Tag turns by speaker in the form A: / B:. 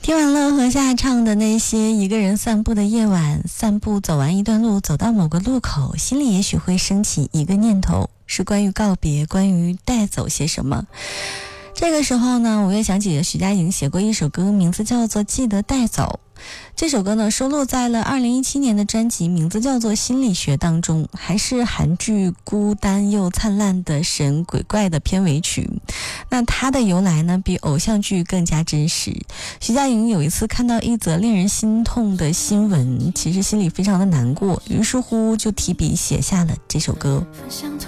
A: 听完了何夏唱的那些一个人散步的夜晚，散步走完一段路，走到某个路口，心里也许会升起一个念头，是关于告别，关于带走些什么。这个时候呢，我又想起了徐佳莹写过一首歌，名字叫做《记得带走》。这首歌呢收录在了2017年的专辑，名字叫做《心理学》当中，还是韩剧《孤单又灿烂的神鬼怪》的片尾曲。那它的由来呢，比偶像剧更加真实。徐佳莹有一次看到一则令人心痛的新闻，其实心里非常的难过，于是乎就提笔写下了这首歌。